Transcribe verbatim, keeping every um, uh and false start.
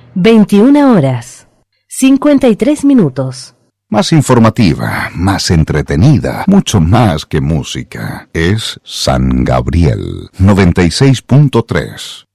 veintiuna horas, cincuenta y tres minutos. Más informativa, más entretenida, mucho más que música. Es San Gabriel noventa y seis punto tres.